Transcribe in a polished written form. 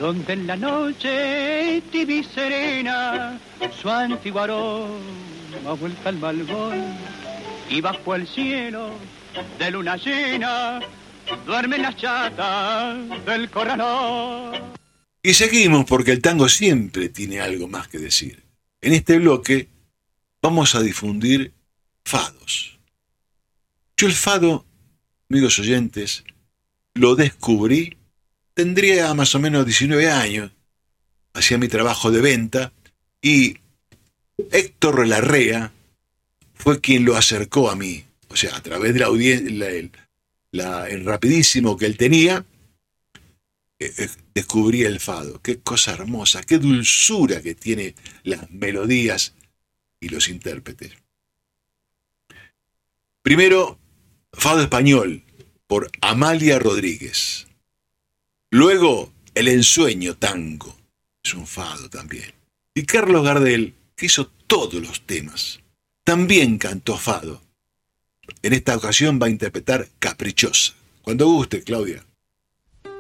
donde en la noche tibia y serena su antiguo aroma vuelta al malvón y bajo el cielo de luna llena duermen las chatas del corralón. Y seguimos porque el tango siempre tiene algo más que decir. En este bloque vamos a difundir fados. Yo el fado, amigos oyentes, lo descubrí, tendría más o menos 19 años, hacía mi trabajo de venta y Héctor Larrea fue quien lo acercó a mí. O sea, a través de la audiencia, el rapidísimo que él tenía, descubrí el fado. Qué cosa hermosa, qué dulzura que tiene las melodías y los intérpretes. Primero, fado español, por Amalia Rodríguez. Luego, El ensueño tango, es un fado también. Y Carlos Gardel, que hizo todos los temas, también cantó fado. En esta ocasión va a interpretar Caprichosa. Cuando guste, Claudia.